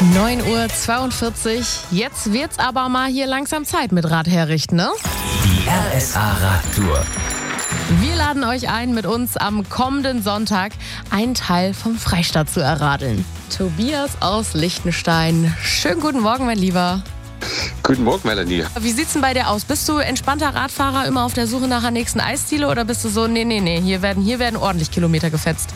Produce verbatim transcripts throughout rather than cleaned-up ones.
neun Uhr zweiundvierzig. Jetzt wird's aber mal hier langsam Zeit mit Rad herrichten, ne? Die R S A Radtour. Wir laden euch ein, mit uns am kommenden Sonntag einen Teil vom Freistaat zu erradeln. Tobias aus Liechtenstein. Schönen guten Morgen, mein Lieber. Guten Morgen, Melanie. Wie sieht's denn bei dir aus? Bist du entspannter Radfahrer, immer auf der Suche nach der nächsten Eisdiele, oder bist du so, nee, nee, nee, hier werden, hier werden ordentlich Kilometer gefetzt?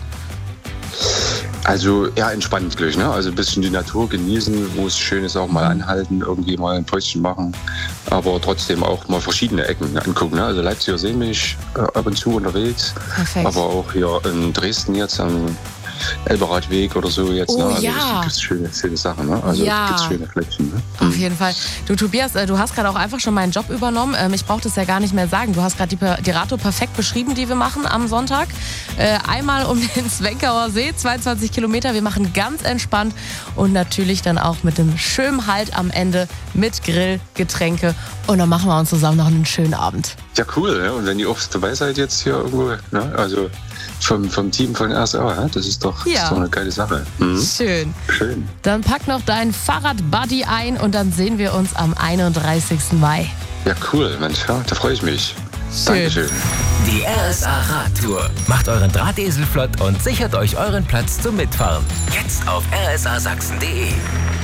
Also ja, entspannt gleich, ne? Also ein bisschen die Natur genießen, wo es schön ist, auch mal anhalten, irgendwie mal ein Päuschen machen, aber trotzdem auch mal verschiedene Ecken angucken, ne? Also Leipziger Seen bin ich äh, ab und zu unterwegs, Perfekt. Aber auch hier in Dresden jetzt am Elberadweg oder so jetzt, Oh, ne? Also ja. das gibt schöne, schöne Sachen, ne? Also Ja. gibt's schöne Fleckchen, ne? Auf jeden Fall. Du, Tobias, äh, du hast gerade auch einfach schon meinen Job übernommen. Ähm, ich brauche das ja gar nicht mehr sagen. Du hast gerade die, Per- die Radtour perfekt beschrieben, die wir machen am Sonntag. Äh, einmal um den Zwenkauer See, zweiundzwanzig Kilometer. Wir machen ganz entspannt und natürlich dann auch mit einem schönen Halt am Ende mit Grill, Getränke. Und dann machen wir uns zusammen noch einen schönen Abend. Ja, cool, ne? Und wenn ihr oft dabei seid jetzt hier irgendwo, ne? Also vom, vom Team von R S A, ne? Das ist doch, Ja. das ist doch eine geile Sache. Mhm. Schön. Schön. Dann pack noch deinen Fahrradbuddy ein und dann sehen wir uns am einunddreißigsten Mai. Ja, cool, Mensch, ja, da freue ich mich. Schön. Dankeschön. Die R S A Radtour. Macht euren Drahtesel flott und sichert euch euren Platz zum Mitfahren. Jetzt auf r s a sachsen punkt d e.